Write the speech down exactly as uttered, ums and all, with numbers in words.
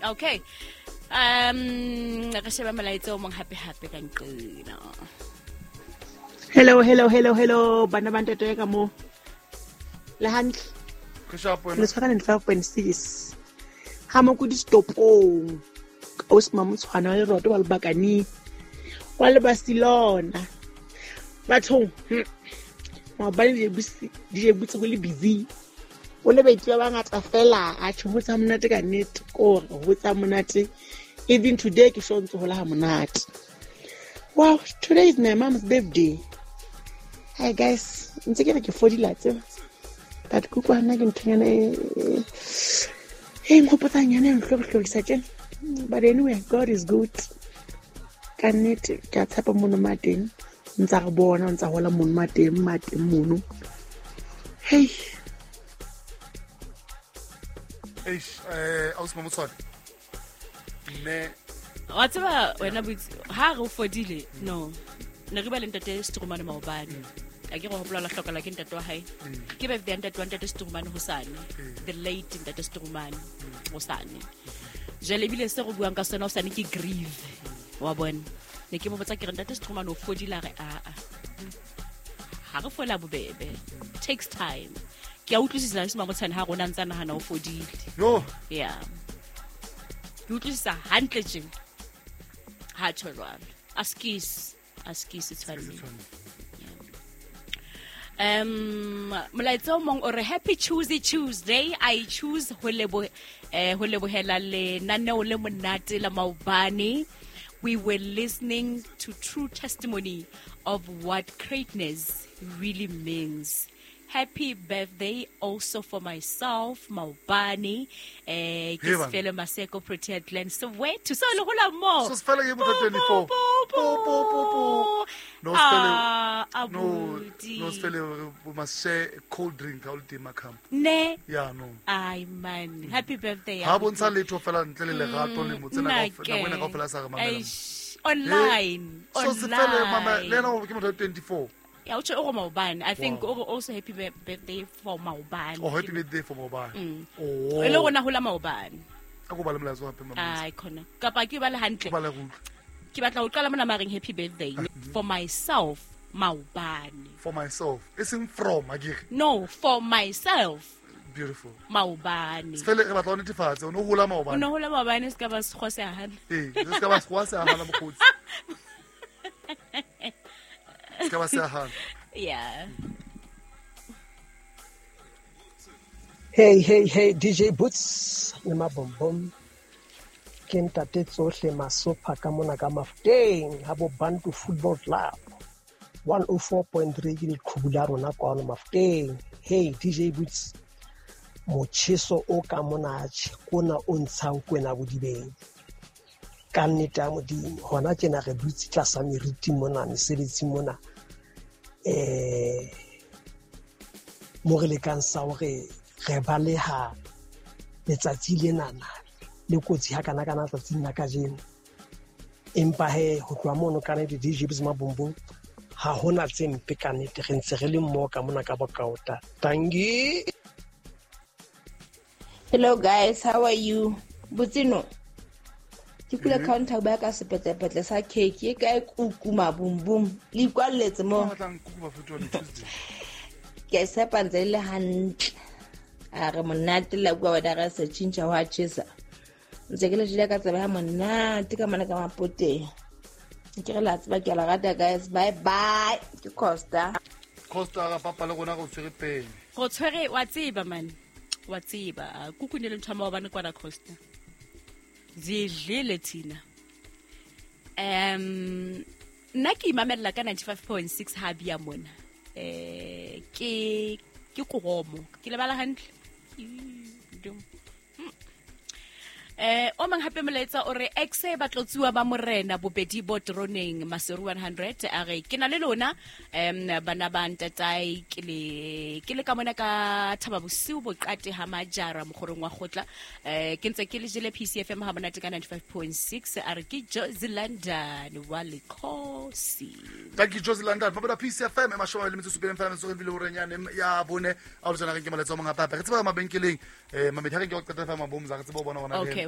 Okay. Um, re sheba molaetsa o mong happy happy ka nqina. Hello, hello, hello, hello. Bana ba ntate ka mo. Le hantle. Ke shapo Le tshwana ninety-five point six. Ha mo ku di stopong. O se mamu tshwana le roto ba le bakani. Wa le Barcelona. Batho. Ma ba le bisi, di butse go le busy. O le baitse ba ngata fela a tshobotsa monate ka net ko go tsa monate. Even today ke shontse ho la ha monate. Wow, today is my mom's birthday. Hi guys, ntse ke re ke fodila tse. But kuku hana ke ntonyana e e ngopotsa nyane ntlo go hlokisa tjena. But anyway, God is good. Kannet ke a tshepa mono mateng. Ntsa go bona ntsa hola mono mateng mateng mono. Hey. eish eh ausi Mamotshwane ne Wa tseba wena butsi ha re fodile no. Ne re ba le ntate Strumane Maobane. A ke go hopola la hlokala ke ntate wa hae. Ke be the ntate wa ntate Strumane Hosane. The late ntate Strumane Hosane. Jale bile se go buang ka sona Hosane ke grieve. Wa bona. Ne ke mo botsa ke re ntate Strumane o fodile re a a. Ha re fola bobebe. Takes time. Ke a utlwisisa se Mamotshwane ha rona ntsana hana o fodile. yo Yeah. You utlwisisa hantle tjeng. Ha tshwarwa. Askis, askis tshwane. Um, molaetsa o mong o re happy Tuesday Tuesday. I choose ho lebo eh ho lebohela le naneo le monate la Maobane. We were listening to true testimony of what greatness really means. Happy birthday also for myself, Maobane. Eh, ke Heban. sefele Maseko Protea Glen. So wait to so le hola mo. so sifela ke mo twenty-four Po, po, po po po no Ah, sifele no abuti. no sifele we must share a cold drink all the makam Ne. yeah no Ay man. Happy birthday. ha abuti. bontsha letho fela ntle le lerato le motsena ka Nna na wena ka ke. fela sa re mamela Eish, online. so sifele mama le Online. na ke mo twenty-four Yeah, utsho o Maobane. I think Wow. o also happy bir- birthday for Maobane. oh happy birthday for Maobane Mm. oh E le rona hola Maobane. a go ba le molaetsa gape mama Ai khona. Kapa ke ba le hantle. ba le go Ke batla ho qala mona mareng happy birthday for myself, Maobane. for myself isn't from agere No, for myself, beautiful Maobane. sifele re batla o netefatse o no hola O Maobane no hola Maobane se ka ba se khose ha. eh se ka ba se kwa se a hala bokgotsi se ka ba se a hala Yeah. Hey, hey, hey, D J Boots, le mabombom. Ke ntate tsohle masopa ka mona ka Mafuteng, ha bo Bantu Football Club. one oh four point three ke diqhubula rona kwano Mafuteng. Hey, D J Boots. Motjheso o ka mona tshekona o ntshang kwena bodibeng. Ka nnete ya Modimo, hona tjena re dutse tlasa meriti mona, mesebetsi mona. Eh, mo re lekang sa hore re baleha letsatsi lenana le kotsi ha kana kana tsatsing la kajeno empa he ho tloha mono ka ne di J Bs mabombong ha hona tse mpe ka nnete re ntse re le mmoho ka mona ka bokaota tangi. Hello guys, how are you? Butsino. Ke kula counter ba ka sepetepetle sa cake e ka ikukuma bum bum. Le kwalletse mo. batlang kuku ba futu on Tuesday Ke sepa ntse le hantle. A re monate la kwa wada ga se chincha wa chisa. Ntse ke le jile ka tsaba ya monate ka mana ka mapote. Ke re la tsaba ke la rata guys. Bye bye. Ke Costa. Costa ga papa le gona go tsere peng Go tshwere wa tseba man. Wa tseba. Kuku ne le ntshama ba ne kwa da Costa. Zidlile thina. Um nna ke imamela ka ninety-five point six habi ya mona. Eh ke ke Koromo. Ke le bala hantle. Dum. Eh o mang hape molaetsa o re exe ba tlotsuwa ba morena bobedi bo droneng Maseru one hundred a re ke na le lona em bana ba ntatai ke le ke le ka mona ka thaba bosiu bo qate ha majara mogorong wa gotla eh ke ntse ke le jele P C F M ha bona ka ninety-five point six a re ke Jozilandan wa Lekhosi ka ke Jozilandan ba ba P C F M ma shoma le metso supeleng fana so re bile hore nyane ya bone a o tsena re ke maletsa mo ngapa re tseba mabenkeleng eh mamedi ha re ke go qeta fa mabomza re tseba bona bona okay